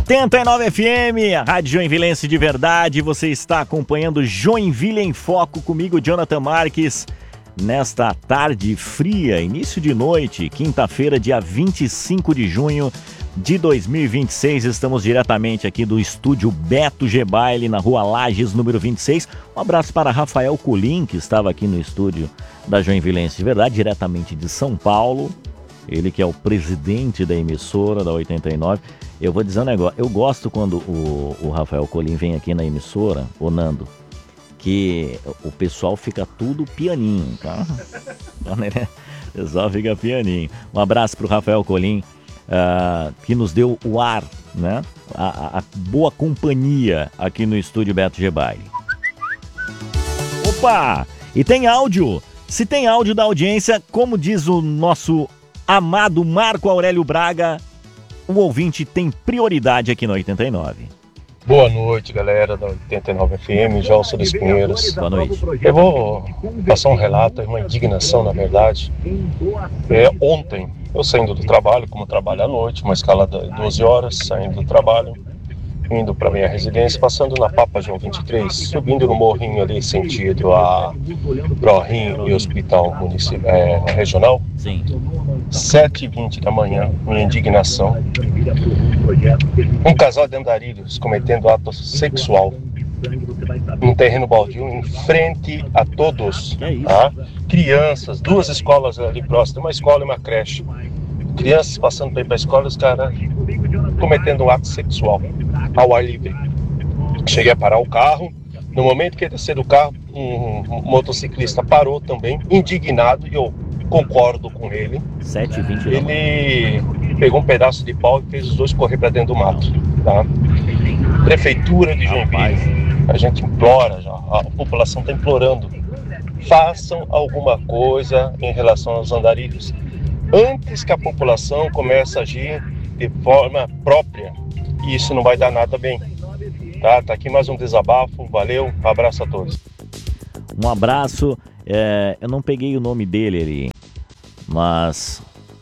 89 FM, a Rádio Joinvilense de verdade. Você está acompanhando Joinville em Foco comigo, Jonathan Marques. Nesta tarde fria, início de noite, quinta-feira, dia 25 de junho de 2026. Estamos diretamente aqui do estúdio Beto G. Baile, na Rua Lages, número 26. Um abraço para Rafael Colim, que estava aqui no estúdio da Joinvilense de verdade, diretamente de São Paulo. Ele que é o presidente da emissora da 89. Eu vou dizer um negócio, eu gosto quando o Rafael Colim vem aqui na emissora, o Nando, que o pessoal fica tudo pianinho, tá? O pessoal fica pianinho. Um abraço pro Rafael Colim, que nos deu o ar, né? A boa companhia aqui no estúdio Beto G. Baile. Opa! E tem áudio! Se tem áudio da audiência, como diz o nosso amado Marco Aurélio Braga, o ouvinte tem prioridade aqui no 89. Boa noite, galera da 89 FM, Gelson dos Pinheiros. Boa noite. Eu vou passar um relato, uma indignação, na verdade. Ontem, eu saindo do trabalho, como eu trabalho à noite, uma escala de 12 horas, saindo do trabalho, indo para minha residência, passando na Papa João 23, subindo no morrinho ali, sentido a Prorim e Hospital Regional. Sim. 7h20 da manhã, minha indignação. Um casal de andarilhos cometendo ato sexual num terreno baldio em frente a todos, tá? Crianças, duas escolas ali próximas, uma escola e uma creche. Crianças passando para ir para a escola, os caras cometendo um ato sexual ao ar livre. Cheguei a parar o carro. No momento que ele desceu do carro, um motociclista parou também, indignado, e eu concordo com ele. 7h20. Ele pegou um pedaço de pau e fez os dois correr para dentro do mato, tá? Prefeitura de Joinville, a gente implora já, a população está implorando, façam alguma coisa em relação aos andarilhos, antes que a população comece a agir de forma própria, e isso não vai dar nada bem, tá? Tá aqui mais um desabafo, valeu, um abraço a todos. Um abraço, eu não peguei o nome dele ali, mas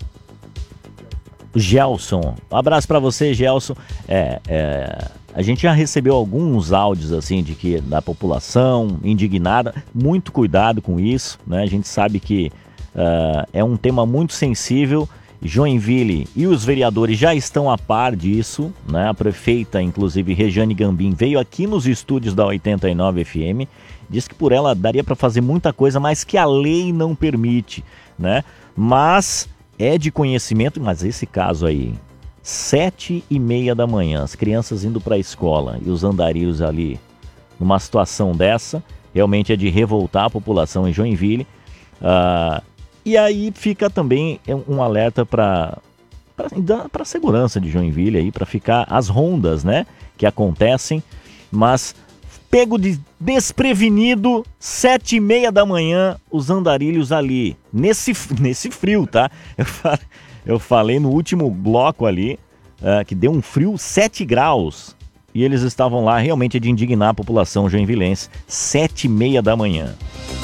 Gelson, um abraço para você, Gelson. A gente já recebeu alguns áudios assim da população indignada, muito cuidado com isso, né? A gente sabe que é um tema muito sensível. Joinville e os vereadores já estão a par disso, né? A prefeita, inclusive, Rejane Gambim, veio aqui nos estúdios da 89 FM, disse que por ela daria para fazer muita coisa, mas que a lei não permite, né? Mas é de conhecimento, mas esse caso aí, 7h30 da manhã, as crianças indo para a escola e os andarilhos ali, numa situação dessa, realmente é de revoltar a população em Joinville. E aí fica também um alerta para a segurança de Joinville aí, para ficar as rondas, né, que acontecem, mas pego de desprevenido, 7h30 da manhã, os andarilhos ali, nesse frio, tá? Eu falei no último bloco ali, que deu um frio 7 graus, e eles estavam lá realmente de indignar a população joinvilense, 7h30 da manhã.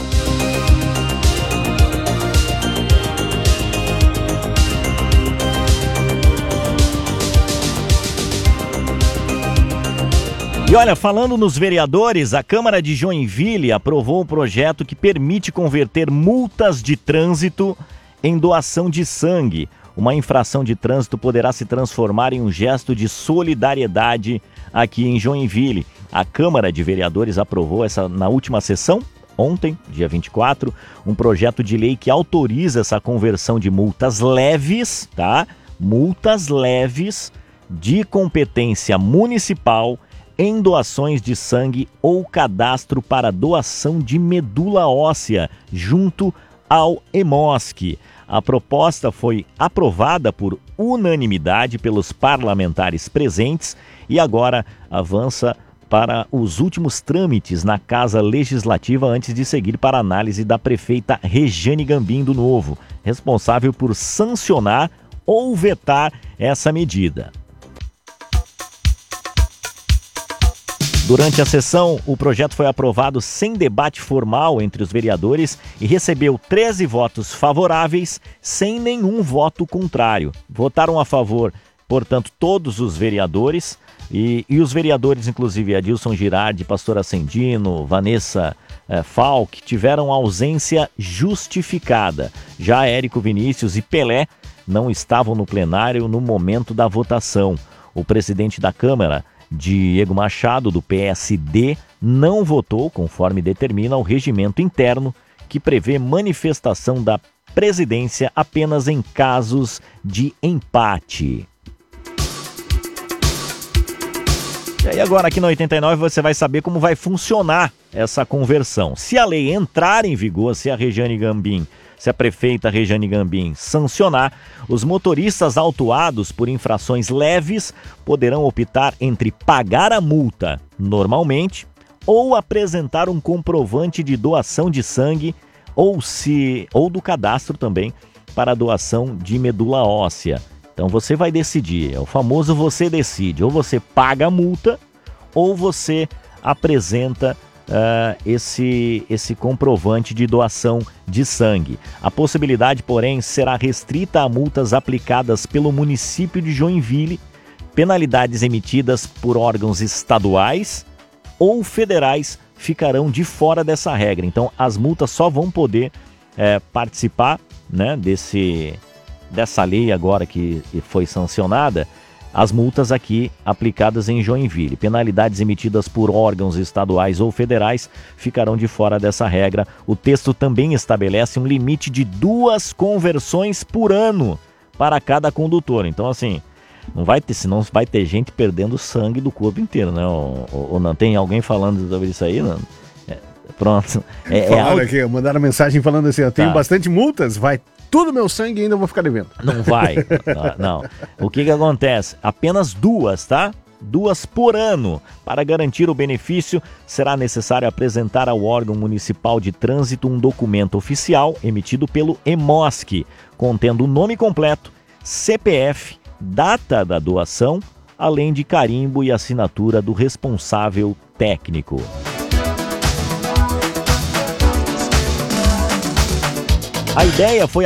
E olha, falando nos vereadores, a Câmara de Joinville aprovou um projeto que permite converter multas de trânsito em doação de sangue. Uma infração de trânsito poderá se transformar em um gesto de solidariedade aqui em Joinville. A Câmara de Vereadores aprovou na última sessão, ontem, dia 24, um projeto de lei que autoriza essa conversão de multas leves, tá? Multas leves de competência municipal em doações de sangue ou cadastro para doação de medula óssea, junto ao EMOSC. A proposta foi aprovada por unanimidade pelos parlamentares presentes e agora avança para os últimos trâmites na Casa Legislativa antes de seguir para a análise da prefeita Rejane Gambim do Novo, responsável por sancionar ou vetar essa medida. Durante a sessão, o projeto foi aprovado sem debate formal entre os vereadores e recebeu 13 votos favoráveis, sem nenhum voto contrário. Votaram a favor portanto, todos os vereadores e os vereadores, inclusive Adilson Girardi, Pastor Ascendino, Vanessa Falck, tiveram ausência justificada. Já Érico Vinícius e Pelé não estavam no plenário no momento da votação. O presidente da Câmara, Diego Machado, do PSD, não votou conforme determina o regimento interno, que prevê manifestação da presidência apenas em casos de empate. E aí agora aqui na 89 você vai saber como vai funcionar essa conversão. Se a lei entrar em vigor, se a prefeita Regiane Gambim sancionar, os motoristas autuados por infrações leves poderão optar entre pagar a multa normalmente ou apresentar um comprovante de doação de sangue ou do cadastro também para doação de medula óssea. Então você vai decidir, é o famoso você decide, ou você paga a multa ou você apresenta esse comprovante de doação de sangue. A possibilidade, porém, será restrita a multas aplicadas pelo município de Joinville, penalidades emitidas por órgãos estaduais ou federais ficarão de fora dessa regra. Então as multas só vão poder participar, né, dessa lei agora que foi sancionada, as multas aqui aplicadas em Joinville. Penalidades emitidas por órgãos estaduais ou federais ficarão de fora dessa regra. O texto também estabelece um limite de 2 conversões por ano para cada condutor. Então, assim, senão vai ter gente perdendo sangue do corpo inteiro, né? Ou não tem alguém falando sobre isso aí, não? Pronto. Aqui, mandaram mensagem falando assim, eu tenho bastante multas, vai tudo meu sangue e ainda vou ficar devendo. Não vai, não. O que acontece? Apenas 2, tá? 2 por ano. Para garantir o benefício, será necessário apresentar ao órgão municipal de trânsito um documento oficial emitido pelo EMOSC, contendo o nome completo, CPF, data da doação, além de carimbo e assinatura do responsável técnico. A ideia foi